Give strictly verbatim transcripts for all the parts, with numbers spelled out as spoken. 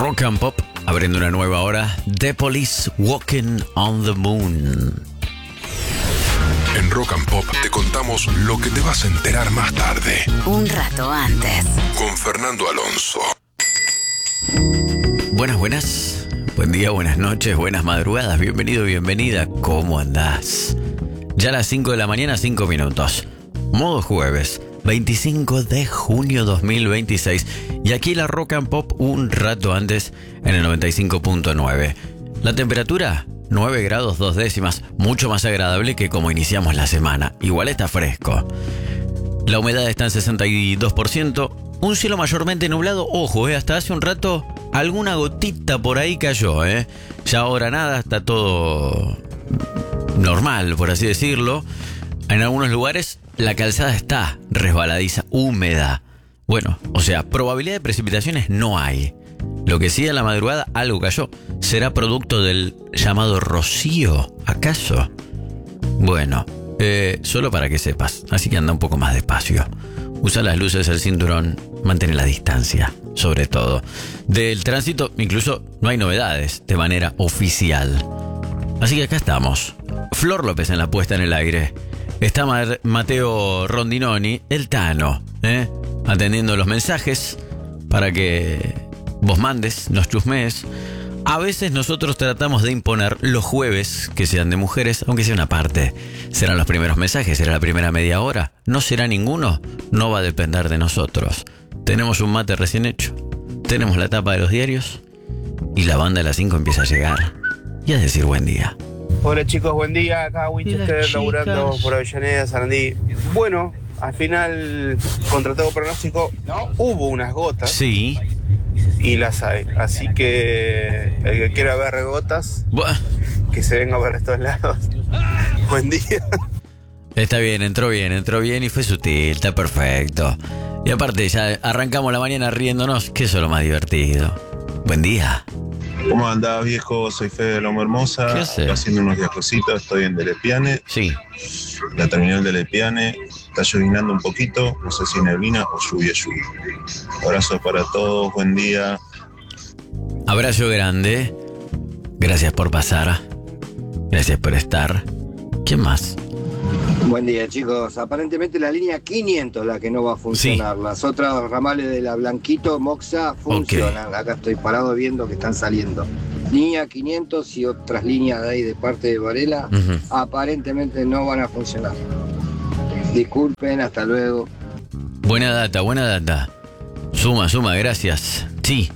Rock and Pop, abriendo una nueva hora. The Police, Walking on the Moon. En Rock and Pop te contamos lo que te vas a enterar más tarde. Un rato antes. Con Fernando Alonso. Buenas, buenas. Buen día, buenas noches, buenas madrugadas. Bienvenido, bienvenida. ¿Cómo andás? Ya a las cinco de la mañana, cinco minutos. Modo jueves, veinticinco de junio dos mil veintiséis. Y aquí la Rock and Pop un rato antes en el noventa y cinco punto nueve. La temperatura, nueve grados dos décimas. Mucho más agradable que como iniciamos la semana. Igual está fresco. La humedad está en sesenta y dos por ciento. Un cielo mayormente nublado. Ojo, eh, hasta hace un rato alguna gotita por ahí cayó. Eh. Ya ahora nada, está todo normal, por así decirlo. En algunos lugares la calzada está resbaladiza, húmeda. Bueno, o sea, probabilidad de precipitaciones no hay. Lo que sí a la madrugada algo cayó. ¿Será producto del llamado rocío, acaso? Bueno, eh, solo para que sepas. Así que anda un poco más despacio. Usa las luces, el cinturón, mantén la distancia, sobre todo. Del tránsito, incluso no hay novedades de manera oficial. Así que acá estamos. Flor López en la puesta en el aire. Está Mateo Rondinoni, el Tano, ¿eh? atendiendo los mensajes para que vos mandes, nos chusmees. A veces nosotros tratamos de imponer los jueves que sean de mujeres, aunque sea una parte. ¿Serán los primeros mensajes? ¿Será la primera media hora? ¿No será ninguno? No va a depender de nosotros. Tenemos un mate recién hecho, tenemos la tapa de los diarios y la banda de las cinco empieza a llegar y a decir buen día. Hola chicos, buen día, acá Winchester laburando por Avellaneda, Sarandí. Bueno, al final, contra todo pronóstico, hubo unas gotas. Sí. Y las hay, así que el que quiera ver gotas, Buah. que se venga por estos lados. Buen día. Está bien, entró bien, entró bien y fue sutil, está perfecto. Y aparte ya arrancamos la mañana riéndonos, que eso es lo más divertido. Buen día. ¿Cómo andás, viejo? Soy Fede de Loma Hermosa. ¿Qué haces? Estoy haciendo unos viajecitos, estoy en Delepiane. Sí. La terminal de Delepiane. Está llovinando un poquito, no sé si neblina o lluvia, lluvia. Abrazos para todos, buen día. Abrazo grande. Gracias por pasar. Gracias por estar. ¿Quién más? Buen día, chicos. Aparentemente la línea quinientos la que no va a funcionar. Sí. Las otras ramales de la Blanquito, Moxa, funcionan. Okay. Acá estoy parado viendo que están saliendo. Línea quinientos y otras líneas de ahí de parte de Varela, uh-huh. aparentemente no van a funcionar. Disculpen, hasta luego. Buena data, buena data. Suma, suma, gracias. Sí.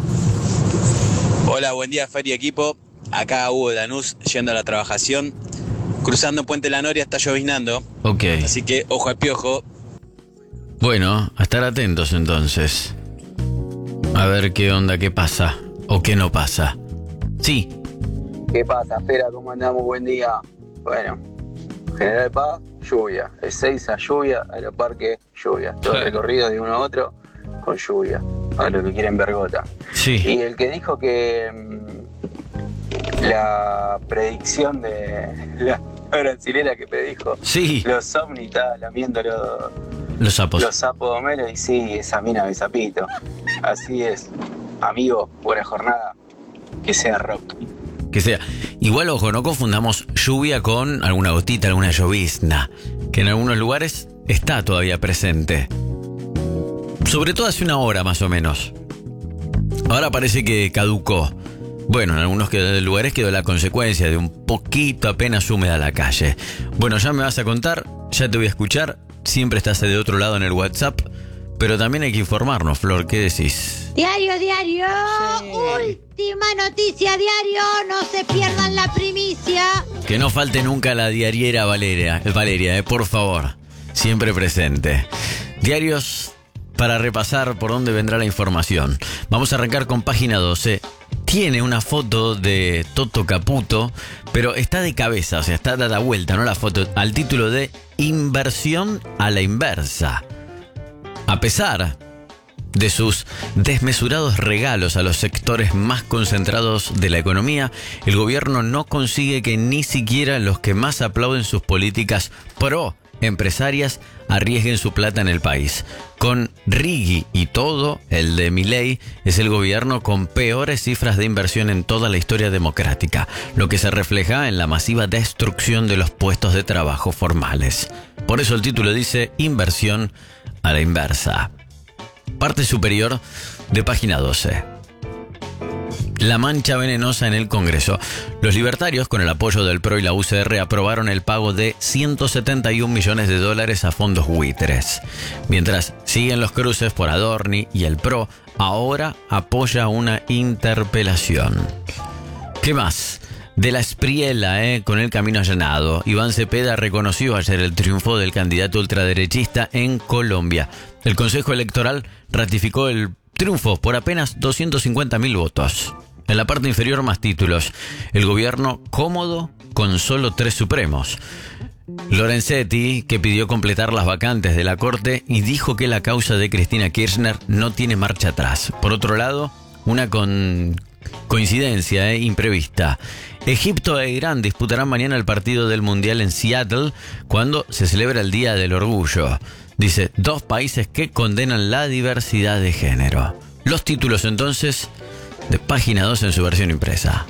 Hola, buen día, Fer y equipo. Acá Hugo de Lanús, yendo a la trabajación. Cruzando Puente La Noria, está lloviznando. Ok. Así que ojo al piojo. Bueno, a estar atentos entonces. A ver qué onda, qué pasa. O qué no pasa. Sí. ¿Qué pasa, Fera? ¿Cómo andamos? Buen día. Bueno, General Paz, lluvia. Ezeiza, lluvia. Aeroparque, lluvia. Todo el recorrido de uno a otro con lluvia. A los que quieren ver gota. Sí. Y el que dijo que mmm, la predicción de la brasilera que predijo sí. los ovnis, está lamiendo los, los sapos. Los sapos de Homero, y sí, esa mina de sapito. Así es. Amigo, buena jornada. Que sea rock. Que sea. Igual, ojo, no confundamos lluvia con alguna gotita, alguna llovizna, que en algunos lugares está todavía presente. Sobre todo hace una hora más o menos. Ahora parece que caducó. Bueno, en algunos lugares quedó la consecuencia de un poquito apenas húmeda la calle. Bueno, ya me vas a contar, ya te voy a escuchar. Siempre estás de otro lado en el WhatsApp. Pero también hay que informarnos, Flor, ¿qué decís? Diario, diario, sí. Última noticia, diario, no se pierdan la primicia. Que no falte nunca la diariera Valeria, Valeria, eh, por favor, siempre presente. Diarios para repasar por dónde vendrá la información. Vamos a arrancar con página doce. Tiene una foto de Toto Caputo, pero está de cabeza, o sea, está dada vuelta, ¿no? La foto, al título de Inversión a la inversa. A pesar de sus desmesurados regalos a los sectores más concentrados de la economía, el gobierno no consigue que ni siquiera los que más aplauden sus políticas pro empresarias arriesguen su plata en el país. Con Righi y todo, el de Milei es el gobierno con peores cifras de inversión en toda la historia democrática, lo que se refleja en la masiva destrucción de los puestos de trabajo formales. Por eso el título dice Inversión a la inversa. Parte superior de página doce. La mancha venenosa en el Congreso. Los libertarios, con el apoyo del P R O y la U C R, aprobaron el pago de ciento setenta y un millones de dólares a fondos buitres. Mientras siguen los cruces por Adorni y el P R O, ahora apoya una interpelación. ¿Qué más? De la Espriela, eh, con el camino allanado. Iván Cepeda reconoció ayer el triunfo del candidato ultraderechista en Colombia. El Consejo Electoral ratificó el triunfo por apenas doscientos cincuenta mil votos. En la parte inferior más títulos. El gobierno cómodo con solo tres supremos. Lorenzetti, que pidió completar las vacantes de la Corte y dijo que la causa de Cristina Kirchner no tiene marcha atrás. Por otro lado, una con coincidencia eh, imprevista. Egipto e Irán disputarán mañana el partido del Mundial en Seattle cuando se celebra el Día del Orgullo. Dice, dos países que condenan la diversidad de género. Los títulos entonces de página dos en su versión impresa.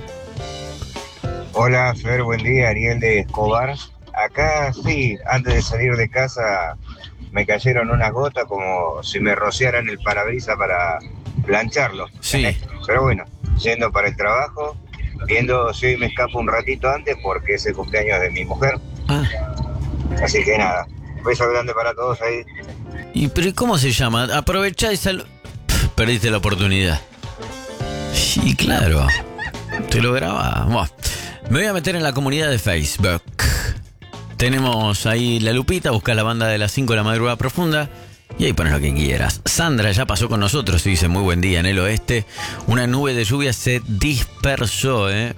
Hola Fer, buen día, Ariel de Escobar. Acá sí, antes de salir de casa me cayeron unas gotas como si me rociaran el parabrisas para plancharlo. Sí. Pero bueno, yendo para el trabajo, viendo si hoy me escapo un ratito antes porque es el cumpleaños de mi mujer. Ah. Así que nada, beso grande para todos ahí. ¿Y pero cómo se llama? Aprovechá y sal... Pff, perdiste la oportunidad. Sí, claro. Te lo grababa. Bueno, me voy a meter en la comunidad de Facebook. Tenemos ahí la lupita, busca la banda de las cinco de la madrugada profunda y ahí pones lo que quieras. Sandra ya pasó con nosotros y dice muy buen día en el oeste. Una nube de lluvia se dispersó, ¿eh?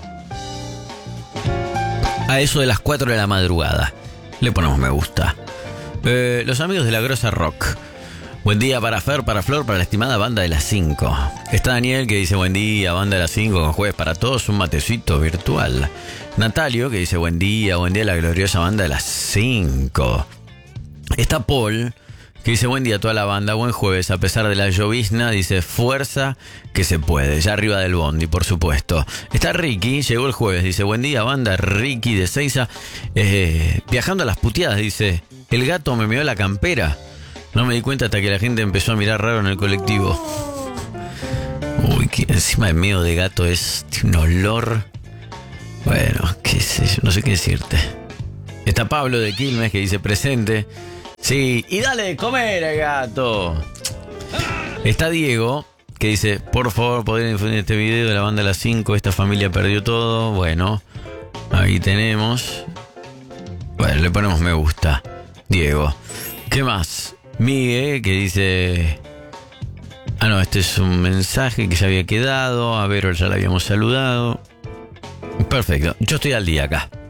A eso de las cuatro de la madrugada. Le ponemos me gusta. Eh, los amigos de la Grosa Rock. Buen día para Fer, para Flor, para la estimada banda de las cinco. Está Daniel que dice buen día, banda de las cinco, con jueves para todos, un matecito virtual. Natalio que dice buen día, buen día la gloriosa banda de las cinco. Está Paul que dice buen día a toda la banda, buen jueves, a pesar de la llovizna, dice fuerza que se puede, ya arriba del bondi, por supuesto. Está Ricky, llegó el jueves, dice buen día banda, Ricky de Seiza, eh, viajando a las puteadas, dice el gato me meó la campera. No me di cuenta hasta que la gente empezó a mirar raro en el colectivo. Uy, que encima el medio de gato es un olor. Bueno, qué sé yo, no sé qué decirte. Está Pablo de Quilmes que dice presente. Sí, y dale de comer al gato. Está Diego que dice, por favor, podrían difundir este video de la banda de las cinco. Esta familia perdió todo. Bueno, ahí tenemos. Bueno, le ponemos me gusta. Diego. ¿Qué más? Miguel que dice... Ah, no, este es un mensaje que ya había quedado. A Vero ya la habíamos saludado. Perfecto, yo estoy al día acá.